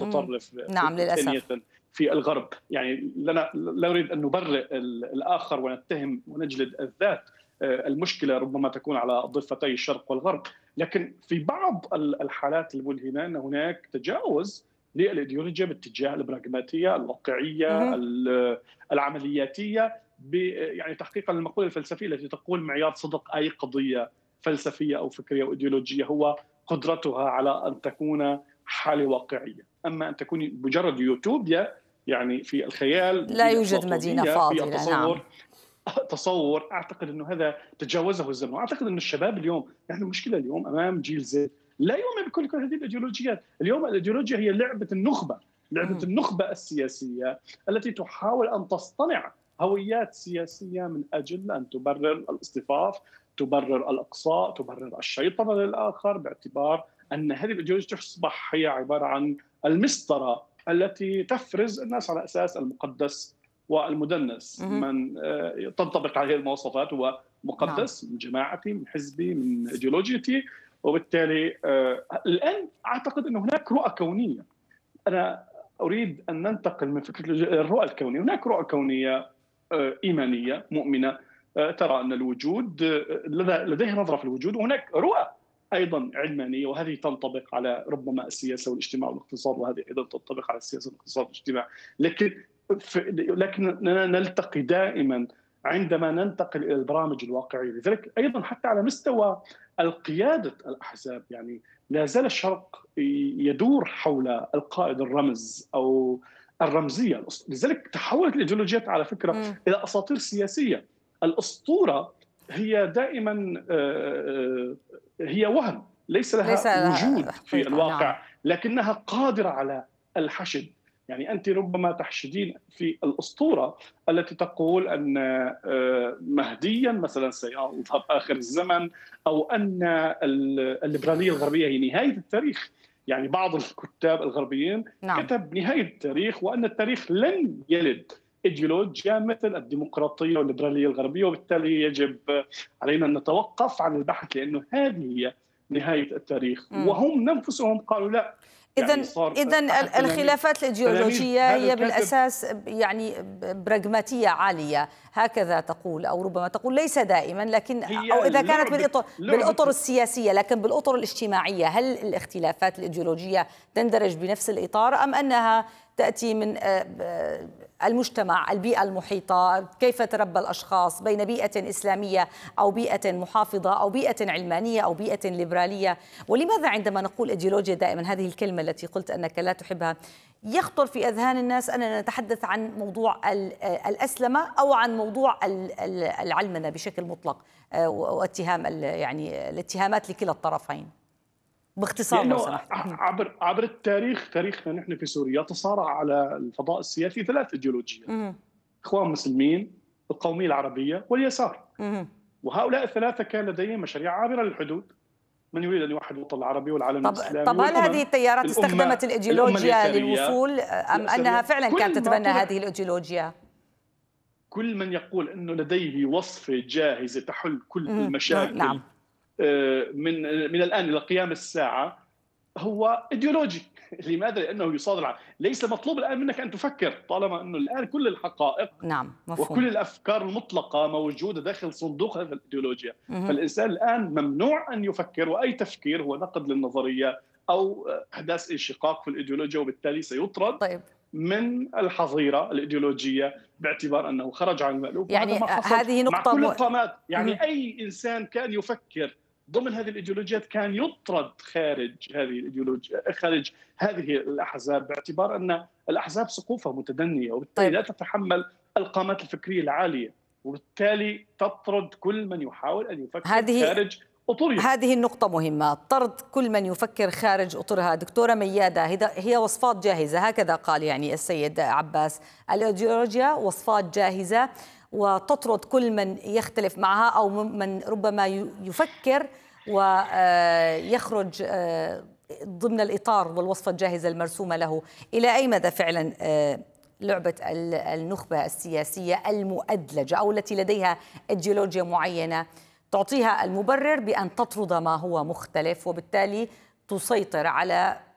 متطرف نعم ثانية للأسف. في الغرب. يعني لا نريد أن نبرئ الآخر ونتهم ونجلد الذات. المشكلة ربما تكون على ضفتي الشرق والغرب، لكن في بعض الحالات الملهمة أن هناك تجاوز للإيديولوجيا باتجاه البراغماتية الواقعية العملياتية، يعني تحقيقا للمقولة الفلسفية التي تقول معيار صدق أي قضية فلسفية أو فكرية أو إيديولوجية هو قدرتها على أن تكون حالة واقعية. أما أن تكون مجرد يوتوبيا، يعني في الخيال لا مدينة يوجد مدينة أفلاطونية في فاضلة. نعم. تصور اعتقد انه هذا تجاوزه الزمن. واعتقد ان الشباب اليوم، نحن المشكله اليوم امام جيل زد لا يؤمن بكل هذه الايديولوجيات. اليوم الايديولوجيا هي لعبه النخبه، لعبه النخبه السياسيه التي تحاول ان تصطنع هويات سياسيه من اجل ان تبرر الاصطفاف، تبرر الاقصاء، تبرر الشيطنه للاخر، باعتبار ان هذه الايديولوجيا تصبح هي عباره عن المسطره التي تفرز الناس على اساس المقدس والمدنس. من تنطبق عليه المواصفات هو مقدس من جماعتي، من حزبي، من ايديولوجيتي. وبالتالي الآن أعتقد أن هناك رؤى كونية. أنا أريد أن ننتقل من فكرة الرؤى الكونية. هناك رؤى كونية إيمانية مؤمنة ترى أن الوجود لديها نظرة في الوجود، وهناك رؤى أيضا علمانية، وهذه تنطبق على ربما السياسة والاجتماع والاقتصاد، وهذه أيضا تنطبق على السياسة والاقتصاد والاجتماع. لكننا نلتقي دائما عندما ننتقل إلى البرامج الواقعية. لذلك أيضا حتى على مستوى القيادة الأحزاب، يعني لا زال الشرق يدور حول القائد الرمز أو الرمزية. لذلك تحولت الإيديولوجيات على فكرة إلى أساطير سياسية. الأسطورة هي دائما هي وهم، ليس لها وجود في الواقع. نعم. لكنها قادرة على الحشد. يعني أنت ربما تحشدين في الأسطورة التي تقول أن مهديا مثلا سيظهر آخر الزمن، أو أن الليبرالية الغربية هي نهاية التاريخ. يعني بعض الكتاب الغربيين كتب نهاية التاريخ، وأن التاريخ لن يلد إيديولوجيا مثل الديمقراطية والليبرالية الغربية، وبالتالي يجب علينا أن نتوقف عن البحث لأنه هذه هي نهاية التاريخ. وهم نفسهم قالوا لا. إذن الخلافات الإيديولوجية هي بالأساس يعني براغماتية عالية، هكذا تقول، أو ربما تقول ليس دائما، لكن أو إذا كانت بالأطر السياسية، لكن بالأطر الاجتماعية هل الاختلافات الإيديولوجية تندرج بنفس الإطار، أم أنها تأتي من المجتمع، البيئة المحيطة، كيف تربى الأشخاص بين بيئة إسلامية أو بيئة محافظة أو بيئة علمانية أو بيئة ليبرالية؟ ولماذا عندما نقول إيديولوجيا دائما، هذه الكلمة التي قلت أنك لا تحبها، يخطر في أذهان الناس أننا نتحدث عن موضوع الأسلمة أو عن موضوع العلمنة بشكل مطلق، واتهام يعني الاتهامات لكلا الطرفين؟ باختصار لو سمحت. عبر التاريخ، تاريخنا نحن في سوريا تصارع على الفضاء السياسي 3 ايديولوجيات: اخوان مسلمين، القوميه العربيه، واليسار. وهؤلاء ال3 كان لديهم مشاريع عابره للحدود. من يريد ان يوحد الوطن العربي والعالم الاسلامي. طب هل هذه التيارات استخدمت الايديولوجيا للوصول، ام انها فعلا كانت تتبنى هذه الايديولوجيا؟ كل من يقول انه لديه وصفه جاهزه تحل كل المشاكل نعم. من الآن إلى قيام الساعة هو إيديولوجي. لماذا؟ لأنه يصادر. ليس مطلوب الآن منك أن تفكر، طالما أنه الآن كل الحقائق وكل الأفكار المطلقة موجودة داخل صندوق هذه الإيديولوجيا. فالإنسان الآن ممنوع أن يفكر، وأي تفكير هو نقد للنظرية أو إحداث انشقاق في الإيديولوجيا، وبالتالي سيطرد من الحظيرة الإيديولوجية باعتبار أنه خرج عن المألوف. يعني هذه نقطة مع كل القامات. يعني أي إنسان كان يفكر ضمن هذه الإيديولوجيات كان يطرد خارج هذه الإيديولوجيا، خارج هذه الأحزاب، باعتبار أن الأحزاب سقوفها متدنية، وبالتالي لا تتحمل القامات الفكرية العالية، وبالتالي تطرد كل من يحاول أن يفكر خارج أطرها. هذه النقطة مهمة، طرد كل من يفكر خارج أطرها. دكتورة ميادة، هي وصفات جاهزة، هكذا قال يعني السيد عباس، الإيديولوجيا وصفات جاهزة وتطرد كل من يختلف معها أو من ربما يفكر ويخرج ضمن الإطار والوصفة الجاهزة المرسومة له. إلى أي مدى فعلا لعبة النخبة السياسية المؤدلجة أو التي لديها إيديولوجيا معينة تعطيها المبرر بأن تطرد ما هو مختلف، وبالتالي تسيطر على